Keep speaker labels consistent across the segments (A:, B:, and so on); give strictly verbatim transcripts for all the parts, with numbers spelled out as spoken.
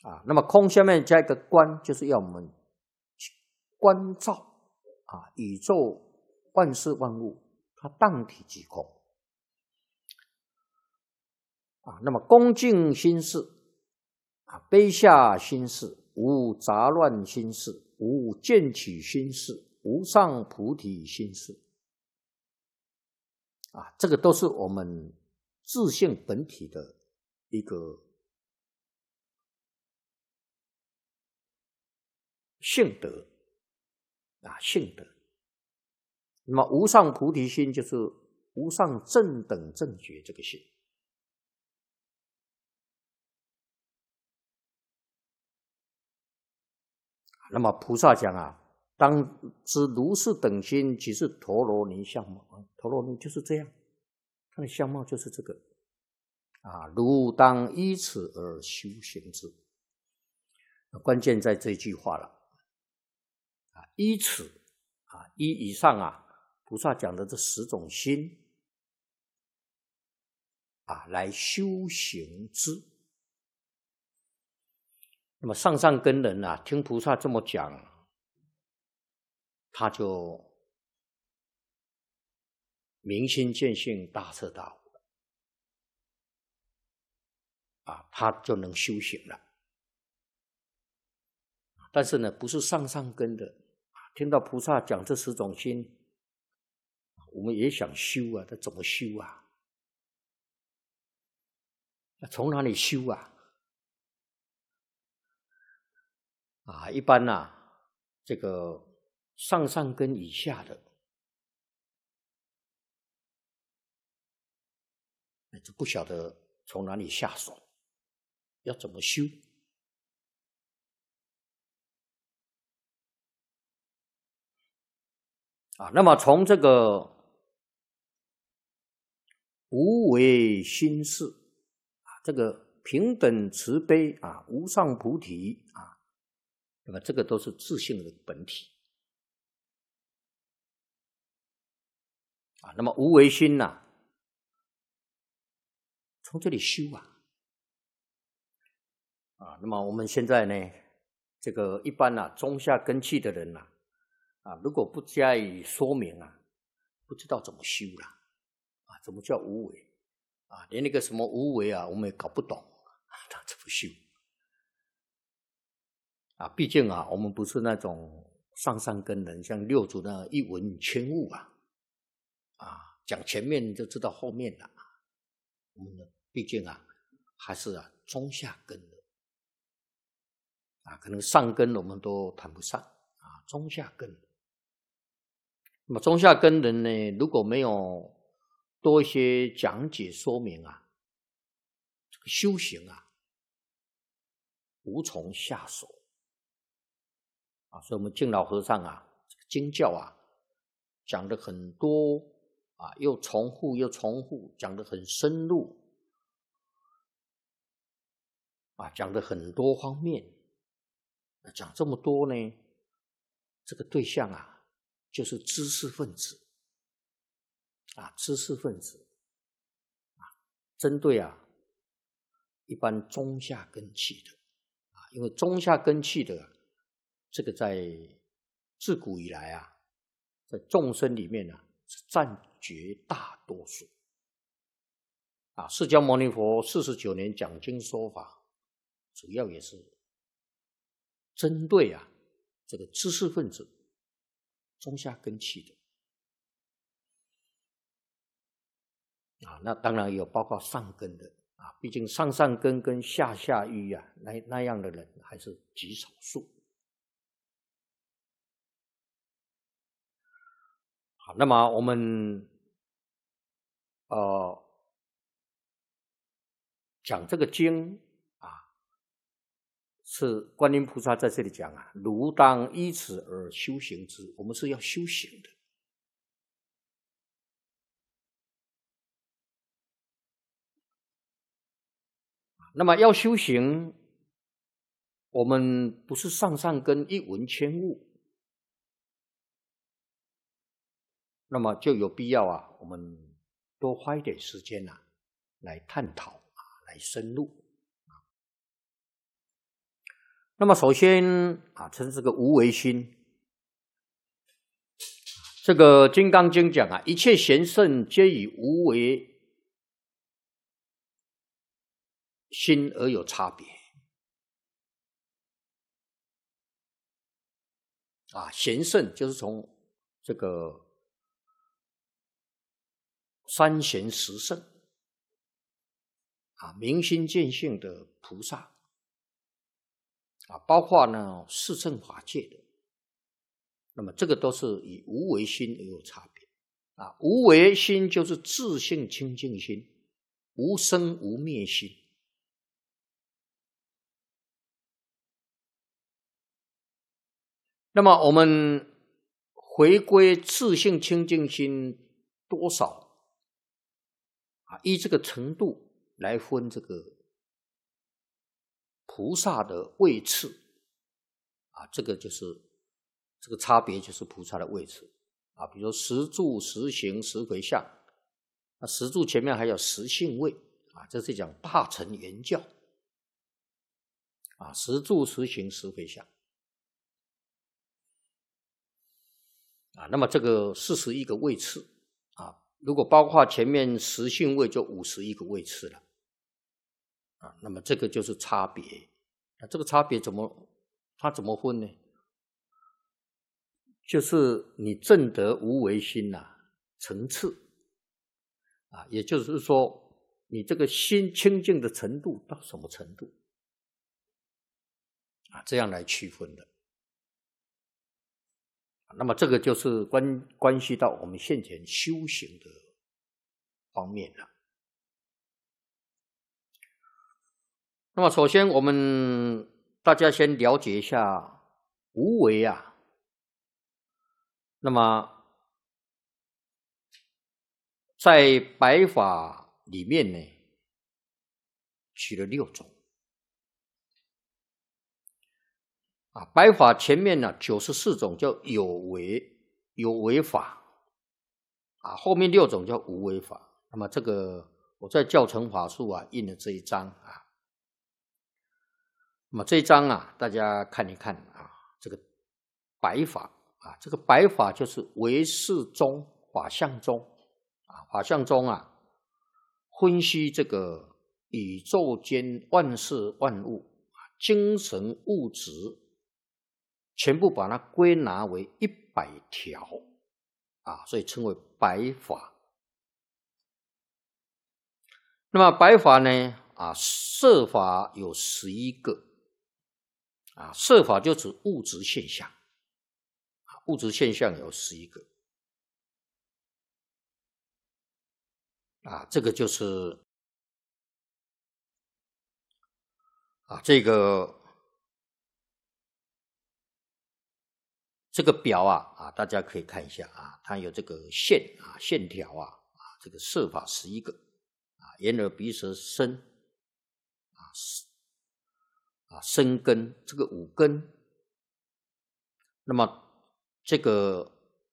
A: 啊，那么空下面加一个观，就是要我们去关照啊，宇宙万事万物，它当体即空啊。那么恭敬心事啊，卑下心事，无杂乱心事，无见取心事，无上菩提心事啊，这个都是我们自性本体的一个性德啊，性德。那么无上菩提心就是无上正等正觉这个心。那么菩萨讲啊，当知如是等心，即是陀罗尼相貌啊，陀罗尼就是这样，它的相貌就是这个啊，如当依此而修行之。关键在这句话了啊，依此啊，依以上啊。菩萨讲的这十种心啊，来修行之。那么上上根人啊，听菩萨这么讲，他就明心见性，大彻大悟了啊，他就能修行了。但是呢，不是上上根的，听到菩萨讲这十种心，我们也想修啊，他怎么修啊？那从哪里修啊？啊，一般啊，这个上上根以下的，那就不晓得从哪里下手，要怎么修？啊，那么从这个无为心事啊，这个平等慈悲啊，无上菩提啊，那么这个都是自性的本体啊。那么无为心呐、啊，从这里修啊啊。那么我们现在呢，这个一般啊，中下根器的人呐、啊，啊，如果不加以说明啊，不知道怎么修了啊。怎么叫无为啊？连那个什么无为啊，我们也搞不懂，他怎么修啊？毕竟啊，我们不是那种上上根人，像六祖那一闻千悟啊，啊，讲前面就知道后面了。我们呢，毕竟啊，还是啊中下根的啊，可能上根我们都谈不上啊，中下根。那么中下根人呢，如果没有多一些讲解说明啊，这个修行啊，无从下手啊。所以我们敬老和尚啊，这个经教啊，讲的很多啊，又重复又重复，讲的很深入啊，讲的很多方面。讲这么多呢，这个对象啊，就是知识分子啊，知识分子啊，针对啊一般中下根器的啊，因为中下根器的这个在自古以来啊，在众生里面啊是占绝大多数啊。释迦牟尼佛四十九年讲经说法，主要也是针对啊这个知识分子中下根器的啊，那当然也有包括上根的啊，毕竟上上根跟下下愚啊，那那样的人还是极少数。好，那么我们呃讲这个经啊，是观音菩萨在这里讲啊，如当依此而修行之，我们是要修行的。那么要修行，我们不是上上根一闻千悟，那么就有必要啊，我们多花一点时间啊，来探讨啊，来深入。 那么首先啊，称这个无为心。这个《金刚经》讲啊，一切贤圣皆以无为心而有差别。啊，贤圣就是从这个三贤十圣啊，明心见性的菩萨啊，包括呢四圣法界的，那么这个都是以无为心而有差别啊。无为心就是自性清净心，无生无灭心。那么我们回归自性清净心多少啊？依这个程度来分这个菩萨的位次啊，这个就是这个差别，就是菩萨的位次啊。比如说十住、十行、十回向，那十住前面还有十性位啊，这是讲大乘圆教啊。十住、十行、十回向啊，那么这个四十一个位次啊，如果包括前面十性位，就五十一个位次了啊。那么这个就是差别。那这个差别怎么它怎么分呢？就是你证得无为心呐、啊，层次啊，也就是说，你这个心清净的程度到什么程度啊？这样来区分的。那么这个就是关关系到我们现前修行的方面了。那么首先我们大家先了解一下无为啊。那么在白法里面呢，取了六种啊。白法前面呢九十四种叫有为有为法啊，后面六种叫无为法。那么这个我在教程法术啊印了这一章啊。那么这一章啊，大家看一看啊，这个白法啊，这个白法就是唯识中法相中啊，法相中啊，分析这个宇宙间万事万物精神物质，全部把它归纳为一百条啊，所以称为白法。那么白法呢啊，色法有十一个啊，色法就指物质现象啊，物质现象有十一个啊，这个就是啊，这个这个表啊啊，大家可以看一下啊，它有这个线啊线条啊啊，这个色法十一个啊，眼耳鼻舌身啊啊身根这个五根，那么这个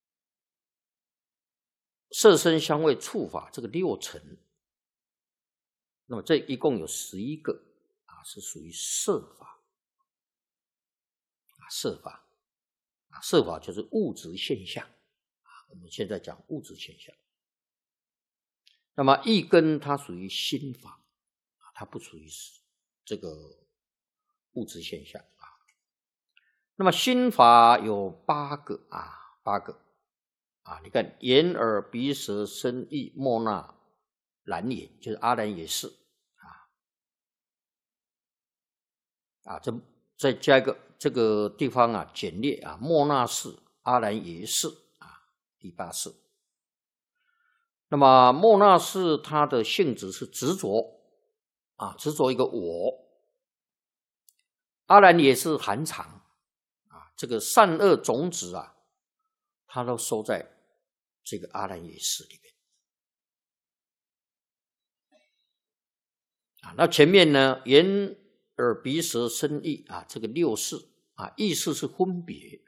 A: 色身香味触法这个六尘，那么这一共有十一个啊，是属于色法啊，色法啊，色法就是物质现象啊，我们现在讲物质现象。那么意根它属于心法啊，它不属于这个物质现象啊。那么心法有八个啊，八个啊，你看眼耳鼻舌身意莫那蓝也，就是阿兰也是啊啊，这再加一个这个地方啊简略啊，莫那是阿兰也是啊，第八识。那么莫那是它的性质是执着啊，执着一个我。阿兰也是含藏啊，这个善恶种子啊，它都收在这个阿兰也识里面啊。那前面呢，眼耳鼻舌身意啊，这个六识啊，意识是分别。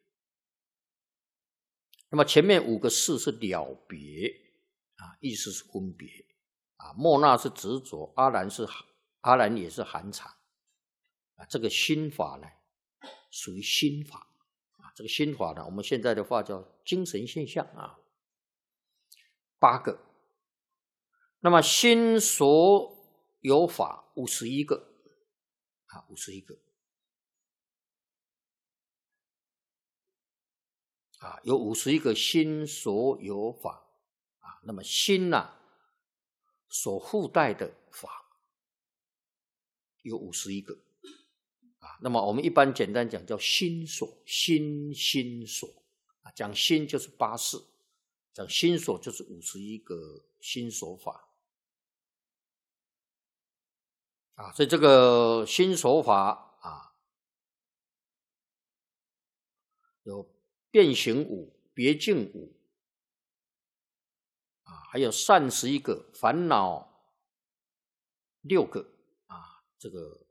A: 那么前面五个识是了别。啊，意识是分别啊，莫那是执着，阿兰是阿兰也是含藏啊。这个心法呢属于心法啊。这个心法呢，我们现在的话叫精神现象啊，八个。那么心所有法五十一个啊，五十一个啊，有五十一个心所有法啊。那么心呐、啊，所附带的法有五十一个啊。那么我们一般简单讲叫心所，心心所啊，讲心就是八识，讲心所就是五十一个心所法啊。所以这个心所法啊，有变形五、别境五啊，还有善十一个，烦恼六个啊，这个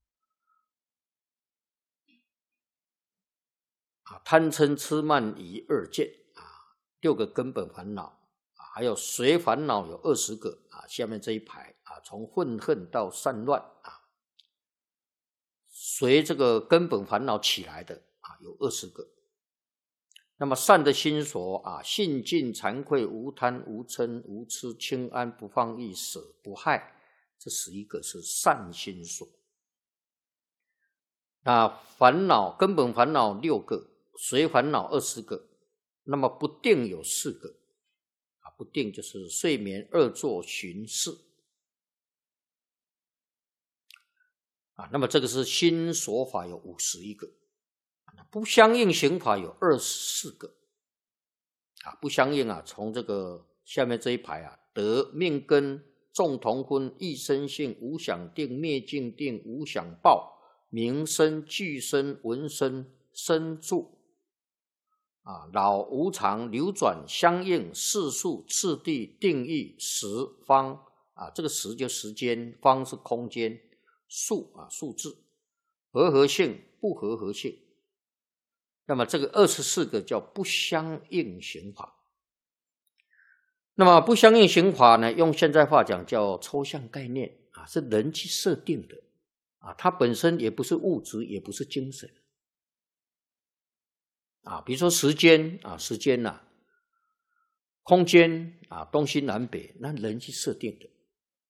A: 啊贪嗔痴慢疑二见啊，六个根本烦恼啊，还有随烦恼有二十个啊，下面这一排啊，从愤恨到散乱啊，随这个根本烦恼起来的啊，有二十个。那么善的心所啊，信尽惭愧无贪无嗔无痴轻安不放逸舍不害，这十一个是善心所。那烦恼根本烦恼六个，随烦恼二十个，那么不定有四个啊，不定就是睡眠恶作寻事啊。那么这个是心所法有五十一个。不相应行法有二十四个啊，不相应啊，从这个下面这一排啊，得命根众同分一生性无想定灭尽定无想报名声俱生闻声生住啊，老无常流转相应世数次第定义时方啊，这个时就时间，方是空间，数啊数字，和合性不和合性。那么这个二十四个叫不相应行法。那么不相应行法呢，用现在话讲叫抽象概念啊，是人去设定的啊，它本身也不是物质，也不是精神啊。比如说时间啊，时间呐、啊，空间啊，东西南北，那人去设定的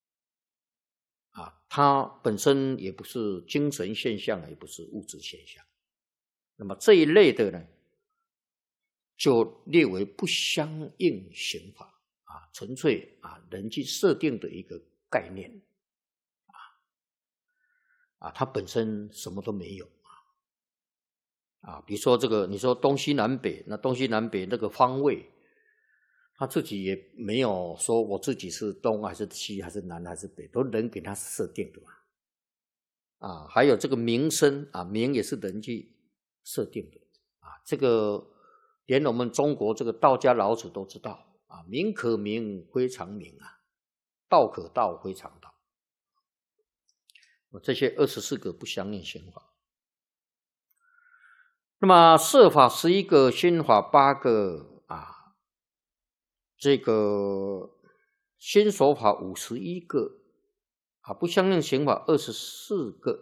A: 啊，它本身也不是精神现象，也不是物质现象。那么这一类的呢，就列为不相应行法啊，纯粹啊人去设定的一个概念啊啊，它本身什么都没有啊啊，比如说这个，你说东西南北，那东西南北那个方位，他自己也没有说我自己是东还是西还是南还是北，都人给他设定的嘛啊，还有这个名声啊，名也是人去设定的啊，这个连我们中国这个道家老子都知道啊，名可名非常名啊，道可道非常道。这些二十四个不相应行法。那么色法十一个，心法八个啊，这个心所法五十一个啊，不相应行法二十四个。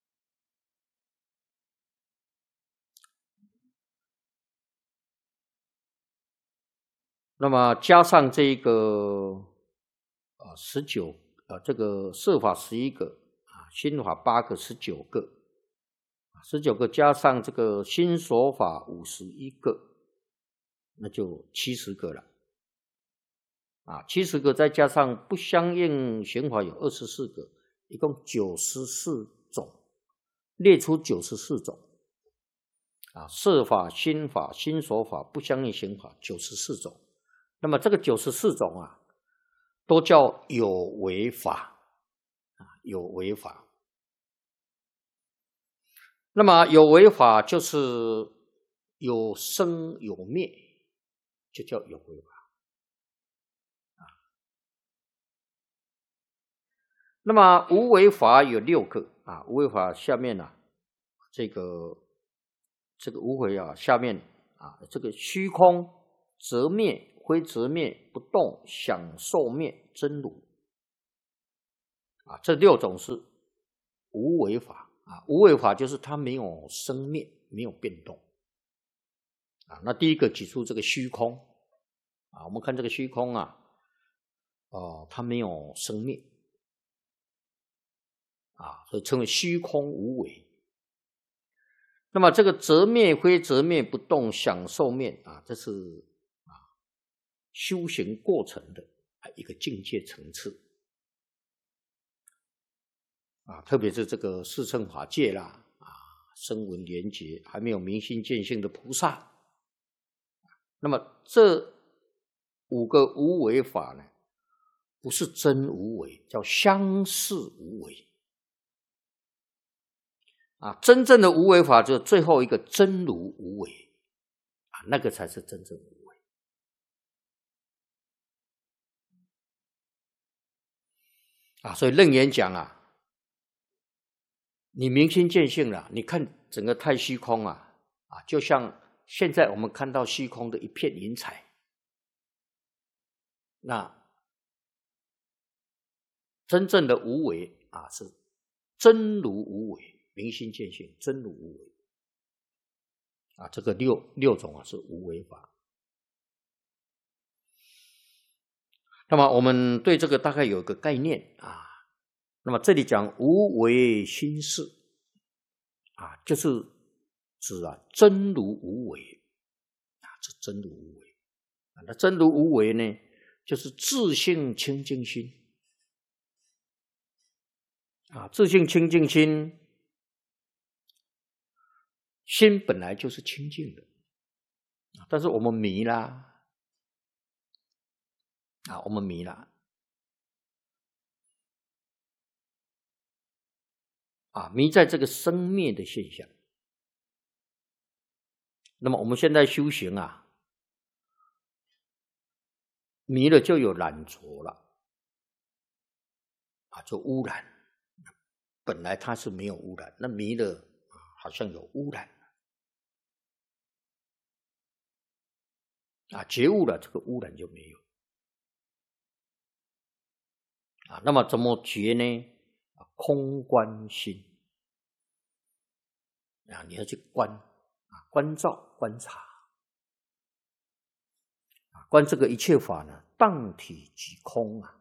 A: 那么加上这个啊十九啊，这个色法十一个啊，心法八个，十九个，十九个加上这个心所法五十一个，那就七十个了啊，七十个再加上不相应行法有二十四个，一共九十四种，列出九十四种啊，色法、心法、心所法、不相应行法九十四种。那么这个九十四种啊，都叫有为法啊，有为法。那么有为法就是有生有灭，就叫有为法啊。那么无为法有六个啊，无为法下面啊，这个这个无为啊，下面啊，这个虚空则灭。非则灭，不动享受灭，真如啊，这六种是无为法啊，无为法就是它没有生灭，没有变动。啊，那第一个举出这个虚空啊，我们看这个虚空啊，哦，它没有生灭啊，所以称为虚空无为。那么这个则灭非则灭不动享受灭啊，这是啊修行过程的一个境界层次啊，特别是这个四乘法界啦啊，声闻缘觉还没有明心见性的菩萨，那么这五个无为法呢，不是真无为，叫相似无为。啊，真正的无为法就是最后一个真如无为啊，那个才是真正无为啊。所以楞严讲啊，你明心见性了，你看整个太虚空啊，啊，就像现在我们看到虚空的一片云彩，那真正的无为啊，是真如无为。明心见性，真如无为啊！这个六六种啊是无为法。那么我们对这个大概有个概念啊。那么这里讲无为心事啊，就是指啊真如无为啊，这真如无为啊。那真如无为呢，就是自性清净心啊，自性清净心。心本来就是清净的，但是我们迷啦，啊，我们迷啦，啊，迷在这个生灭的现象。那么我们现在修行啊，迷了就有染着了，啊，就污染。本来它是没有污染，那迷了好像有污染。啊，觉悟了，这个污染就没有啊。那么怎么觉呢？啊，空观心啊，你要去观啊，关照、观察啊，观这个一切法呢，当体即空啊。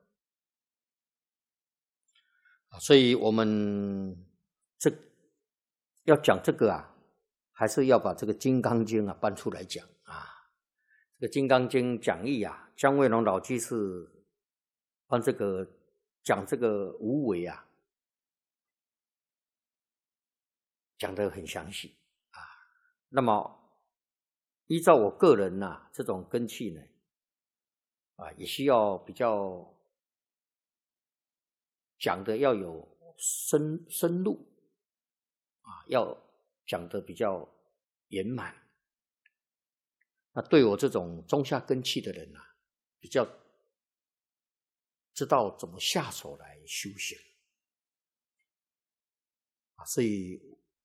A: 啊，所以我们这要讲这个啊，还是要把这个《金刚经》啊搬出来讲啊。这个《金刚经》讲义啊，姜维龙老居士帮这个讲这个无为啊，讲得很详细啊。那么依照我个人呐、啊、这种根器呢，啊，也需要比较讲的要有深深入啊，要讲得比较圆满。那对我这种中下根器的人啊，比较知道怎么下手来修行啊，所以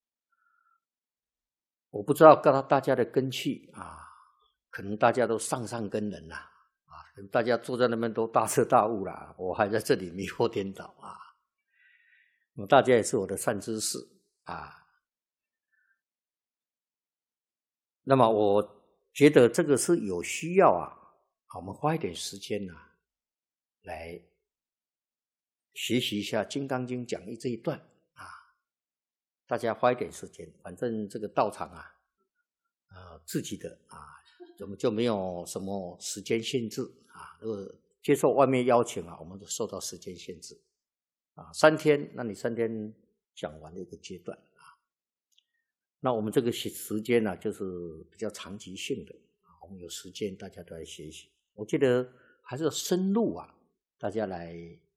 A: 我不知道大大家的根器啊，可能大家都上上根人啦，啊，可能大家坐在那边都大彻大悟啦，我还在这里迷惑颠倒啊。那么大家也是我的善知识啊。那么我觉得这个是有需要啊，我们花一点时间啊，来学习一下《金刚经》讲义这一段啊。大家花一点时间，反正这个道场啊，呃，自己的啊，我们就没有什么时间限制啊。如果接受外面邀请啊，我们就受到时间限制啊，三天，那你三天讲完的一个阶段。那我们这个时间呢、啊，就是比较长期性的，我们有时间大家都来学习。我觉得还是要深入啊，大家来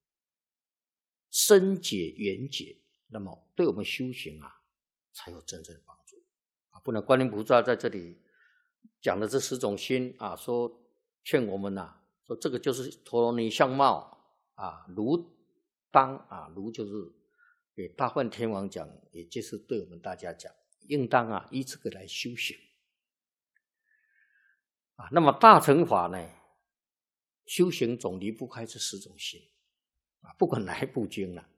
A: 深解圆解，那么对我们修行啊才有真正的帮助啊！不能观音菩萨在这里讲的这十种心啊，说劝我们呐、啊，说这个就是陀罗尼相貌啊，如当啊，如就是给大梵天王讲，也就是对我们大家讲。应当啊，依这个来修行啊。那么大乘法呢，修行总离不开这十种心啊，不管哪一部经了